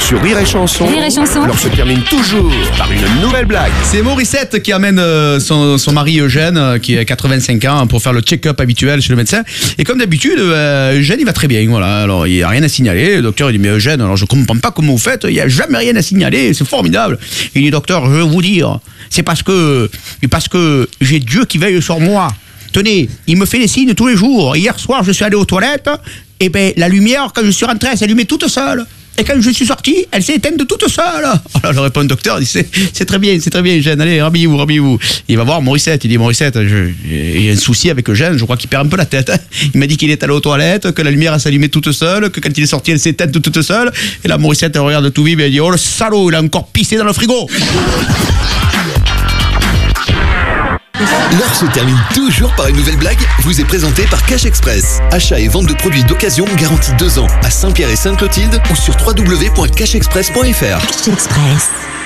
Sur Rire et Chanson, Rire et Chanson. l'heure se termine toujours par une nouvelle blague. C'est Morissette qui amène son mari Eugène, qui a 85 ans, pour faire le check-up habituel chez le médecin. Et comme d'habitude, Eugène, il va très bien. Voilà. Alors, il n'y a rien à signaler. Le docteur, il dit, mais Eugène, alors je comprends pas comment vous faites. Il n'y a jamais rien à signaler. C'est formidable. Il dit, docteur, je vais vous dire, c'est parce que j'ai Dieu qui veille sur moi. Tenez, il me fait des signes tous les jours. Hier soir, je suis allé aux toilettes, et ben la lumière, quand je suis rentré, elle s'est allumée toute seule. Et quand je suis sorti, elle s'est éteinte toute seule. Alors je réponds au docteur, il dit, c'est très bien, Eugène, allez, rhabillez-vous. Il va voir Morissette, il dit, Morissette, il y a un souci avec Eugène, je crois qu'il perd un peu la tête. Il m'a dit qu'il est allé aux toilettes, que la lumière elle s'allumait toute seule, que quand il est sorti, elle s'est éteinte toute seule. Et là, Morissette, elle regarde tout vide, et elle dit, oh le salaud, il a encore pissé dans le frigo. L'heure se termine toujours par une nouvelle blague, vous est présentée par Cash Express. Achat et vente de produits d'occasion garantis 2 ans à Saint-Pierre et Sainte-Clotilde ou sur www.cashexpress.fr. Cash Express.